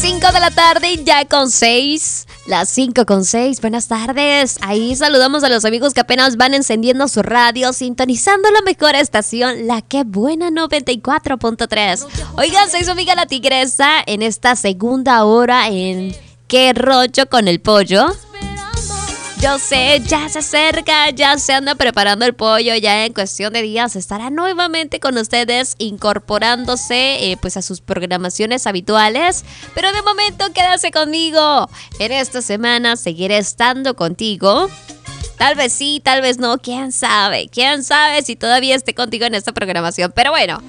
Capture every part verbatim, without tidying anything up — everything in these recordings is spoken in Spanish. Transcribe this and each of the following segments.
cinco de la tarde, ya con seis. Las cinco con seis, buenas tardes. Ahí saludamos a los amigos que apenas van encendiendo su radio, sintonizando la mejor estación, la que buena noventa y cuatro punto tres. Oigan, soy su amiga la Tigresa en esta segunda hora en ¿Qué rollo con el pollo? Yo sé, ya se acerca, ya se anda preparando el pollo, ya en cuestión de días estará nuevamente con ustedes incorporándose eh, pues a sus programaciones habituales. Pero de momento quédase conmigo, en esta semana seguiré estando contigo. Tal vez sí, tal vez no, quién sabe, quién sabe si todavía esté contigo en esta programación, pero bueno.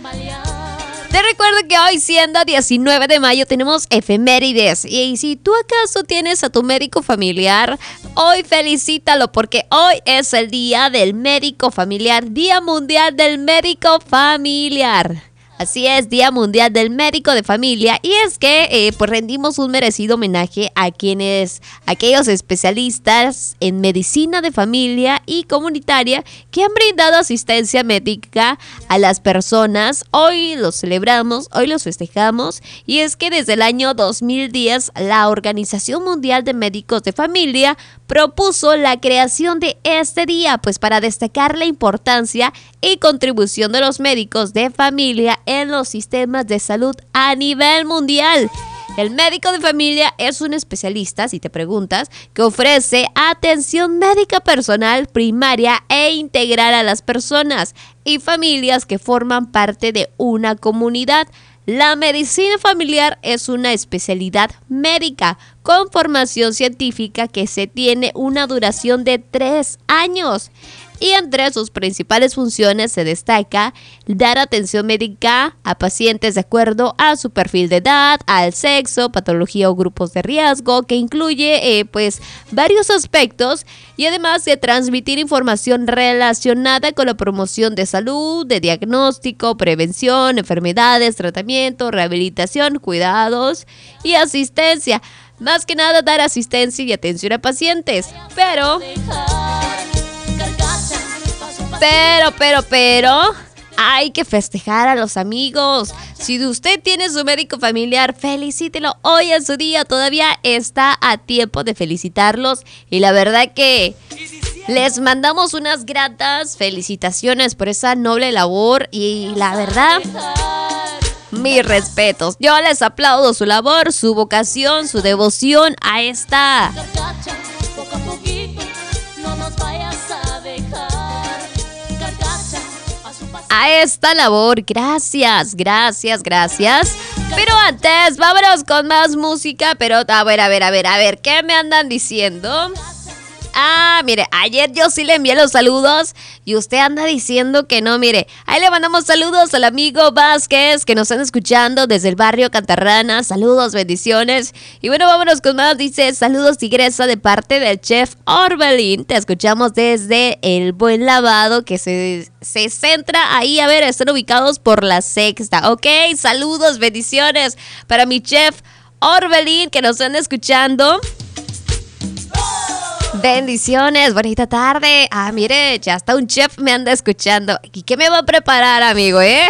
Te recuerdo que hoy, siendo diecinueve de mayo, tenemos efemérides. Y si tú acaso tienes a tu médico familiar, hoy felicítalo porque hoy es el día del médico familiar, Día Mundial del Médico Familiar. Así es, Día Mundial del Médico de Familia. Y es que eh, pues rendimos un merecido homenaje a quienes, aquellos especialistas en medicina de familia y comunitaria que han brindado asistencia médica a las personas. Hoy los celebramos, hoy los festejamos. Y es que desde el año dos mil diez, la Organización Mundial de Médicos de Familia propuso la creación de este día, pues para destacar la importancia y contribución de los médicos de familia en los sistemas de salud a nivel mundial. El médico de familia es un especialista, si te preguntas, que ofrece atención médica personal, primaria e integral a las personas y familias que forman parte de una comunidad. La medicina familiar es una especialidad médica con formación científica que se tiene una duración de tres años. Y entre sus principales funciones se destaca dar atención médica a pacientes de acuerdo a su perfil de edad, al sexo, patología o grupos de riesgo, que incluye eh, pues varios aspectos, y además de transmitir información relacionada con la promoción de salud, de diagnóstico, prevención, enfermedades, tratamiento, rehabilitación, cuidados y asistencia. Más que nada dar asistencia y atención a pacientes, pero... Pero, pero, pero, hay que festejar a los amigos. Si usted tiene su médico familiar, felicítelo. Hoy es su día, todavía está a tiempo de felicitarlos. Y la verdad que les mandamos unas gratas felicitaciones por esa noble labor. Y la verdad, mis respetos. Yo les aplaudo su labor, su vocación, su devoción a esta... a esta labor. Gracias, gracias, gracias. Pero antes, vámonos con más música. Pero, a ver, a ver, a ver, a ver, ¿qué me andan diciendo? Ah, mire, ayer yo sí le envié los saludos y usted anda diciendo que no. Mire, ahí le mandamos saludos al amigo Vázquez que nos están escuchando desde el barrio Cantarrana. Saludos, bendiciones. Y bueno, vámonos con más. Dice, saludos Tigresa de parte del chef Orbelín. Te escuchamos desde el Buen Lavado que se, se centra ahí. A ver, están ubicados por la Sexta. Ok, saludos, bendiciones para mi chef Orbelín que nos están escuchando. Bendiciones, bonita tarde. Ah, mire, ya hasta un chef me anda escuchando. ¿Y qué me va a preparar, amigo, eh?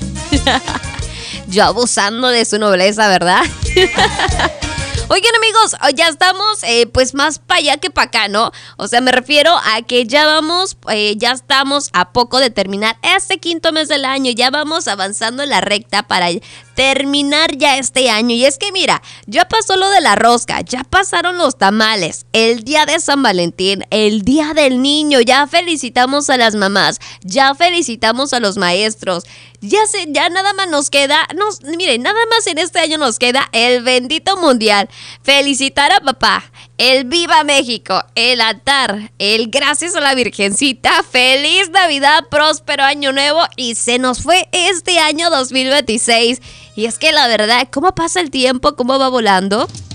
Yo abusando de su nobleza, ¿verdad? Oigan, amigos, ya estamos eh, pues más para allá que para acá, ¿no? O sea, me refiero a que ya vamos, eh, ya estamos a poco de terminar este quinto mes del año. Ya vamos avanzando en la recta para terminar ya este año. Y es que mira, ya pasó lo de la rosca, ya pasaron los tamales, el día de San Valentín, el día del niño, ya felicitamos a las mamás, ya felicitamos a los maestros. Ya sé, ya nada más nos queda, nos, miren, nada más en este año nos queda el bendito mundial. Felicitar a papá, el Viva México, el altar, el gracias a la Virgencita, feliz Navidad, próspero año nuevo, y se nos fue este año dos mil veintiséis. Y es que la verdad, ¿cómo pasa el tiempo? ¿Cómo va volando?